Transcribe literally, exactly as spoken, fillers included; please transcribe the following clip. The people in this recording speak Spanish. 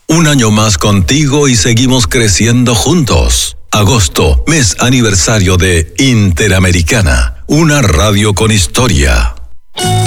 Un año más contigo y seguimos creciendo juntos. Agosto, mes aniversario de Interamericana, una radio con historia.